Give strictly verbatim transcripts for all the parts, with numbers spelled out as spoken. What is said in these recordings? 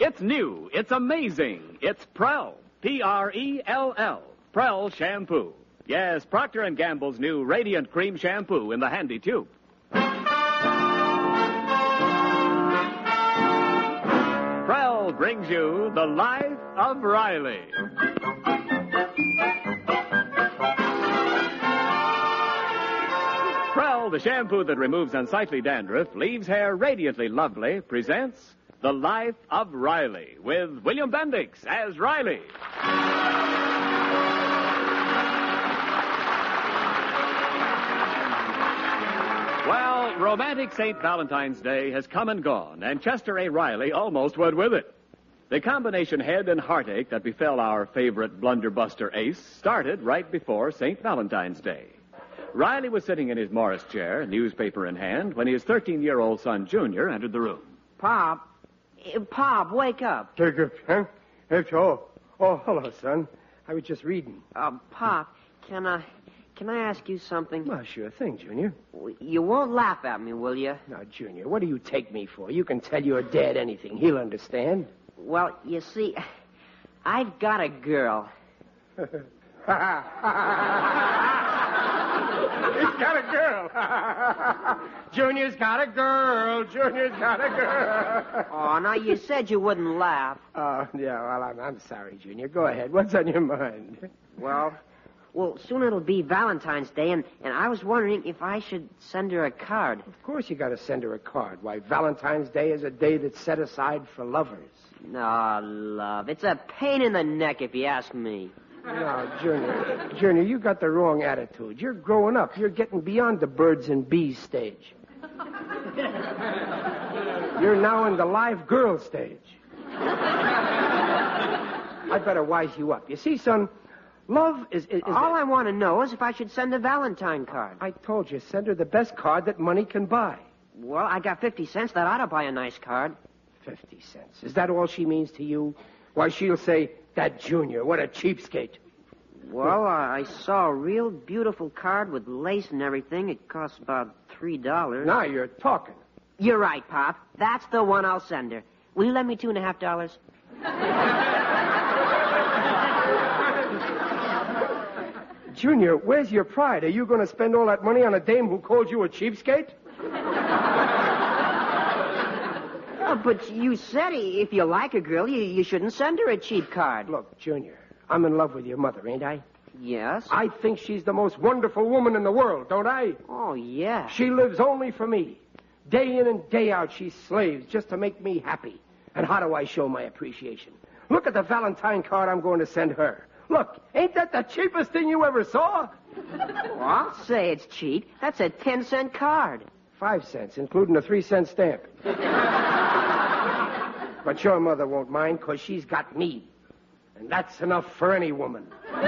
It's new. It's amazing. It's Prell. P R E L L. Prell Shampoo. Yes, Procter and Gamble's new Radiant Cream Shampoo in the handy tube. Prell brings you The Life of Riley. Prell, the shampoo that removes unsightly dandruff, leaves hair radiantly lovely, presents The Life of Riley with William Bendix as Riley. Well, romantic Saint Valentine's Day has come and gone, and Chester A. Riley almost went with it. The combination head and heartache that befell our favorite blunderbuster ace started right before Saint Valentine's Day. Riley was sitting in his Morris chair, newspaper in hand, when his thirteen-year-old son, Junior, entered the room. Pop, eh, Pop, wake up. Take it, huh? It's oh, oh, hello, son. I was just reading. Uh, Pop, can I, can I ask you something? Well, sure thing, Junior. You won't laugh at me, will you? Now, Junior, what do you take me for? You can tell your dad anything. He'll understand. Well, you see, I've got a girl. He's got a girl. Junior's got a girl. Junior's got a girl. Oh, now, you said you wouldn't laugh. Oh, uh, yeah, well, I'm, I'm sorry, Junior. Go ahead. What's on your mind? Well, well, soon it'll be Valentine's Day, and, and I was wondering if I should send her a card. Of course you got to send her a card. Why, Valentine's Day is a day that's set aside for lovers. No, love. It's a pain in the neck, if you ask me. No, Junior. Junior, you got the wrong attitude. You're growing up. You're getting beyond the birds and bees stage. You're now in the live girl stage. I better wise you up. You see, son, love is... is, is All a... I want to know is if I should send a Valentine card. I told you, send her the best card that money can buy. Well, I got fifty cents. That ought to buy a nice card. Fifty cents. Is that all she means to you? Why, she'll say, that Junior, what a cheapskate. Well, I saw a real beautiful card with lace and everything. It cost about three dollars. Now you're talking. You're right, Pop. That's the one I'll send her. Will you lend me two and a half dollars? Junior, where's your pride? Are you going to spend all that money on a dame who called you a cheapskate? Oh, but you said if you like a girl, you, you shouldn't send her a cheap card. Look, Junior, I'm in love with your mother, ain't I? Yes. I think she's the most wonderful woman in the world, don't I? Oh, yeah. She lives only for me. Day in and day out, she slaves just to make me happy. And how do I show my appreciation? Look at the Valentine card I'm going to send her. Look, ain't that the cheapest thing you ever saw? Well, I'll say it's cheap. That's a ten-cent card. Five cents, including a three-cent stamp. But your mother won't mind, because she's got me. And that's enough for any woman.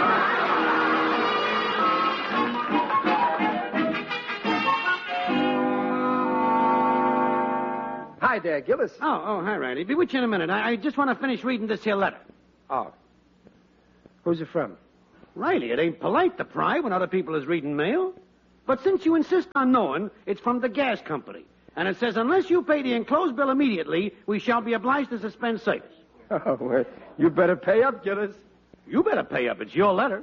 Hi there, Gillis. Oh, oh, hi, Riley. Be with you in a minute. I, I just want to finish reading this here letter. Oh. Who's it from? Riley, it ain't polite to pry when other people is reading mail. But since you insist on knowing, it's from the gas company. And it says, unless you pay the enclosed bill immediately, we shall be obliged to suspend service. Oh, well, you better pay up, Gillis. You better pay up. It's your letter.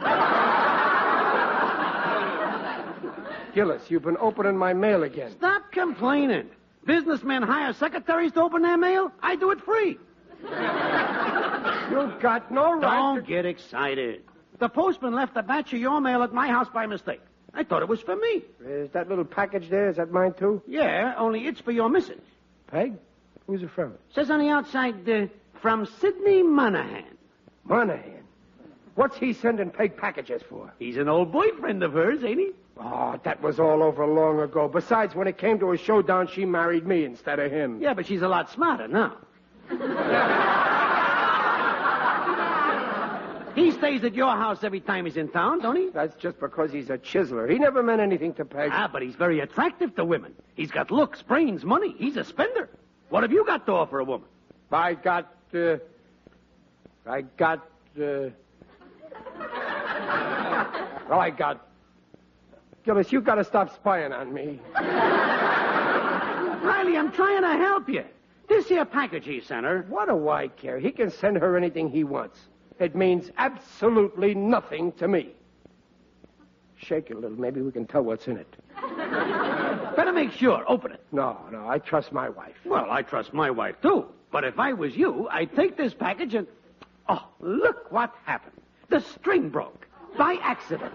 Gillis, you've been opening my mail again. Stop complaining. Businessmen hire secretaries to open their mail. I do it free. You've got no right Don't to... get excited. The postman left a batch of your mail at my house by mistake. I thought it was for me. Is that little package there, is that mine, too? Yeah, only it's for your missus. Peg? Who's it from? Says on the outside, uh, from Sidney Monahan. Monahan? What's he sending Peg packages for? He's an old boyfriend of hers, ain't he? Oh, that was all over long ago. Besides, when it came to a showdown, she married me instead of him. Yeah, but she's a lot smarter now. He stays at your house every time he's in town, don't he? That's just because he's a chiseler. He never meant anything to Peg. Ah, but he's very attractive to women. He's got looks, brains, money. He's a spender. What have you got to offer a woman? I got, uh... I got, uh... well, I got... Gillis, you gotta stop spying on me. Riley, I'm trying to help you. This here package he sent her. What do I care? He can send her anything he wants. It means absolutely nothing to me. Shake it a little. Maybe we can tell what's in it. Better make sure. Open it. No, no, I trust my wife. Well, I trust my wife, too. But if I was you, I'd take this package and... Oh, look what happened. The string broke. By accident.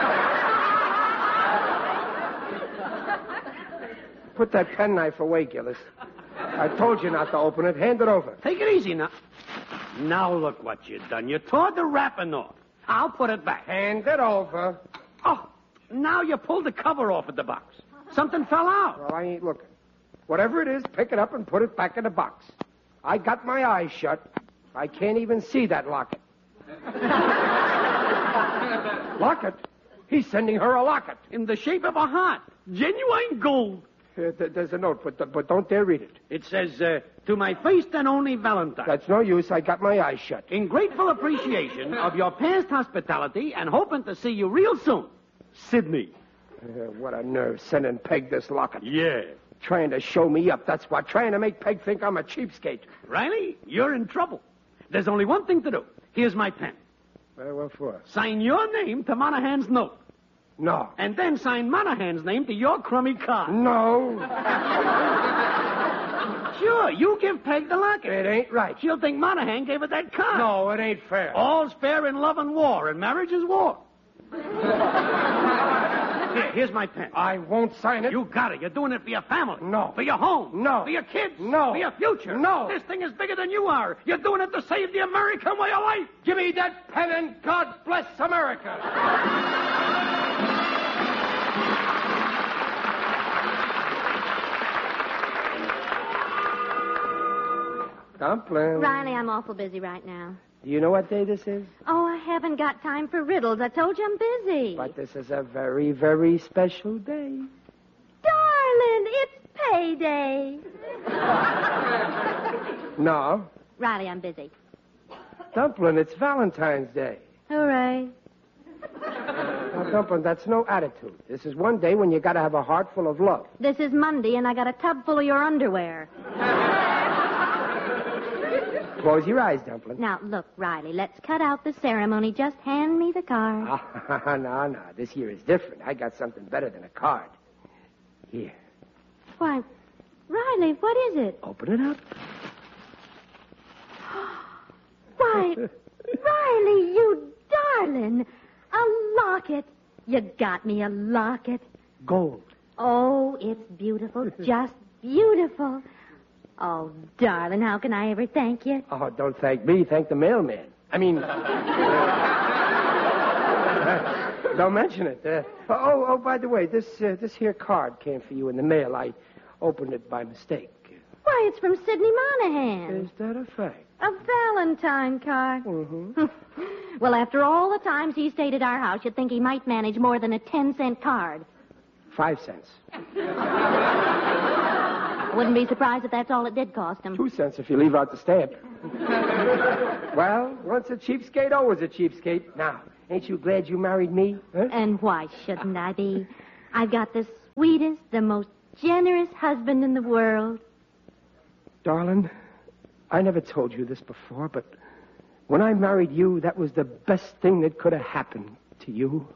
Put that penknife away, Gillis. I told you not to open it. Hand it over. Take it easy now. Now look what you done. You tore the wrapping off. I'll put it back. Hand it over. Oh, now you pulled the cover off of the box. Something fell out. Well, I ain't looking. Whatever it is, pick it up and put it back in the box. I got my eyes shut. I can't even see that locket. Locket? He's sending her a locket. In the shape of a heart. Genuine gold. Uh, th- there's a note, but, but don't dare read it. It says, uh, to my first and only Valentine. That's no use. I got my eyes shut. In grateful appreciation of your past hospitality and hoping to see you real soon, Sidney. Uh, what a nerve sending Peg this locket. Yeah. Trying to show me up, that's what. Trying to make Peg think I'm a cheapskate. Riley, you're in trouble. There's only one thing to do. Here's my pen. Well, what for? Sign your name to Monahan's note. No. And then sign Monahan's name to your crummy card. No. Sure, you give Peg the locket. It ain't right. She'll think Monahan gave her that card. No, it ain't fair. All's fair in love and war, and marriage is war. Here, here's my pen. I won't sign it. You got it. You're doing it for your family. No. For your home. No. For your kids. No. For your future. No. This thing is bigger than you are. You're doing it to save the American way of life. Give me that pen and God bless America. Dumpling. Riley, I'm awful busy right now. Do you know what day this is? Oh, I haven't got time for riddles. I told you I'm busy. But this is a very, very special day. Darling, it's payday. No. Riley, I'm busy. Dumpling, it's Valentine's Day. Hooray. Now, Dumpling, that's no attitude. This is one day when you gotta have a heart full of love. This is Monday, and I got a tub full of your underwear. Close your eyes, Dumpling. Now, look, Riley, let's cut out the ceremony. Just hand me the card. Ah, no, no. This year is different. I got something better than a card. Here. Why, Riley, what is it? Open it up. Why, Riley, you darling. A locket. You got me a locket. Gold. Oh, it's beautiful. Just beautiful. Oh, darling, how can I ever thank you? Oh, don't thank me. Thank the mailman. I mean... uh, don't mention it. Uh, oh, oh, by the way, this uh, this here card came for you in the mail. I opened it by mistake. Why, it's from Sidney Monahan. Is that a fact? A Valentine card. Mm-hmm. Well, after all the times he stayed at our house, you'd think he might manage more than a ten-cent card. Five cents. I wouldn't be surprised if that's all it did cost him. Two cents if you leave out the stamp. Well, once a cheapskate, always a cheapskate. Now, ain't you glad you married me? Huh? And why shouldn't I be? I've got the sweetest, the most generous husband in the world. Darling, I never told you this before, but when I married you, that was the best thing that could have happened to you.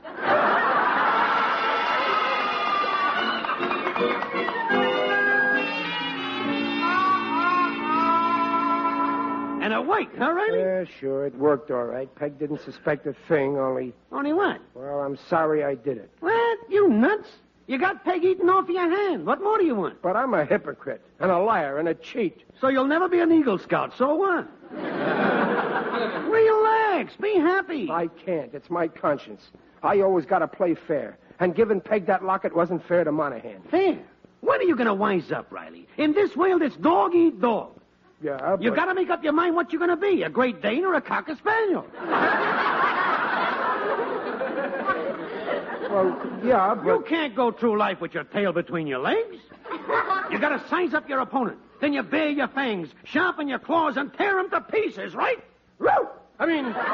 And it worked, huh, Riley? Yeah, sure, it worked all right. Peg didn't suspect a thing, only... Only what? Well, I'm sorry I did it. What? You nuts? You got Peg eaten off your hand. What more do you want? But I'm a hypocrite, and a liar, and a cheat. So you'll never be an Eagle Scout, so what? Relax. Be happy. I can't. It's my conscience. I always got to play fair. And giving Peg that locket wasn't fair to Monahan. Fair? When are you going to wise up, Riley? In this world, it's dog eat dog. Yeah, but... You got to make up your mind what you're going to be, a Great Dane or a Cocker Spaniel. Well, yeah, but... You can't go through life with your tail between your legs. You got to size up your opponent. Then you bare your fangs, sharpen your claws, and tear them to pieces, right? Roo! I mean... uh,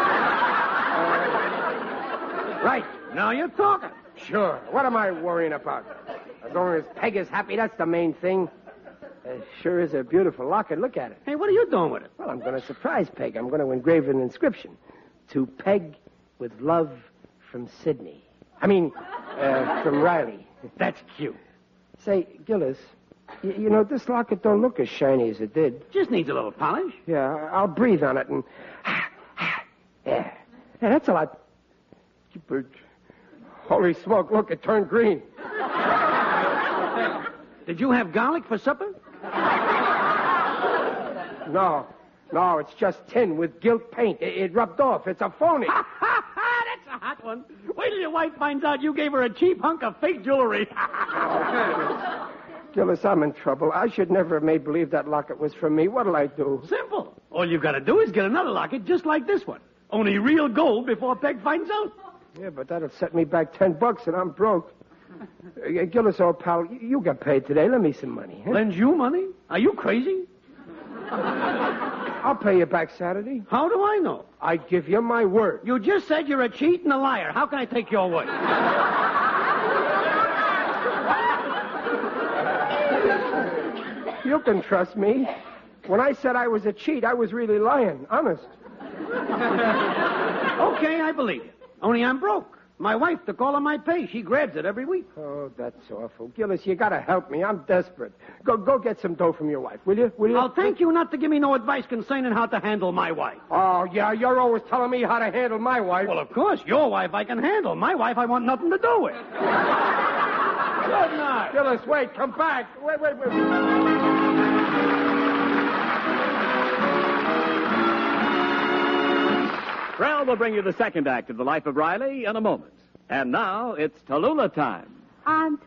right. Now you're talking. Sure. What am I worrying about? As long as Peg is happy, that's the main thing. It sure is a beautiful locket. Look at it. Hey, what are you doing with it? Well, I'm going to surprise Peg. I'm going to engrave an inscription. To Peg with love from Sydney. I mean, uh, from Riley. That's cute. Say, Gillis, y- you know, this locket don't look as shiny as it did. Just needs a little polish. Yeah, I'll breathe on it and... Yeah. Yeah, that's a lot... Bird. Holy smoke, look, it turned green. Did you have garlic for supper? No, no, it's just tin with gilt paint. It, it rubbed off. It's a phony. That's a hot one. Wait till your wife finds out you gave her a cheap hunk of fake jewelry. Gillis, I'm in trouble. I should never have made believe that locket was from me. What'll I do? Simple. All you gotta do is get another locket just like this one. Only real gold before Peg finds out. Yeah, but that'll set me back ten bucks and I'm broke. Uh, Gillis, old pal, you, you got paid today. Lend me some money. Huh? Lend you money? Are you crazy? I'll pay you back Saturday. How do I know? I give you my word. You just said you're a cheat and a liar. How can I take your word? You can trust me. When I said I was a cheat, I was really lying. Honest. Okay, I believe you. Only I'm broke. My wife took all of my pay. She grabs it every week. Oh, that's awful. Gillis, you gotta help me. I'm desperate. Go go get some dough from your wife, will you? Will you? I'll thank you not to give me no advice concerning how to handle my wife. Oh, yeah, you're always telling me how to handle my wife. Well, of course, your wife I can handle. My wife I want nothing to do with. Good night. Gillis, wait, come back. Wait, wait, wait. Rel will bring you the second act of the life of Riley in a moment. And now it's Tallulah time. On